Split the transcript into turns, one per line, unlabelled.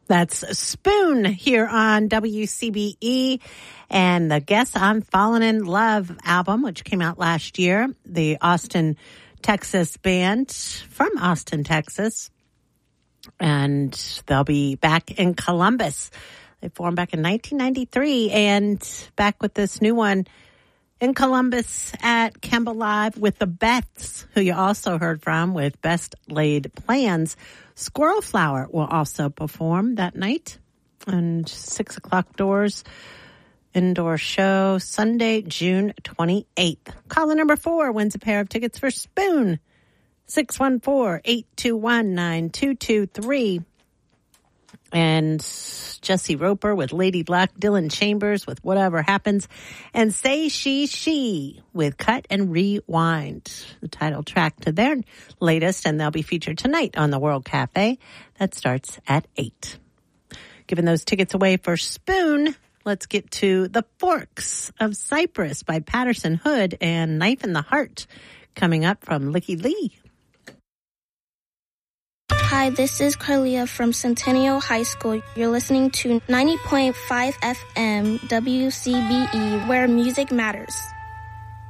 That's Spoon here on WCBE. And the Guess I'm Falling in Love album, which came out last year. The Austin, Texas band from Austin, Texas. And they'll be back in Columbus. They formed back in 1993 and back with this new one in Columbus at Kemba Live with the Beths, who you also heard from with Best Laid Plans. Squirrel Flower will also perform that night. And 6 o'clock doors, indoor show, Sunday, June 28th. Caller number 4 wins a pair of tickets for Spoon. 614-821-9223. And Jesse Roper with Lady Luck, Dylan Chambers with Whatever Happens, and Say She with Cut and Rewind, the title track to their latest, and they'll be featured tonight on the World Cafe. That starts at 8. Giving those tickets away for Spoon, let's get to The Forks of Cypress by Patterson Hood and Knife in the Heart coming up from Licky Lee.
Hi, this is Carlia from Centennial High School. You're listening to 90.5 FM WCBE, where music matters.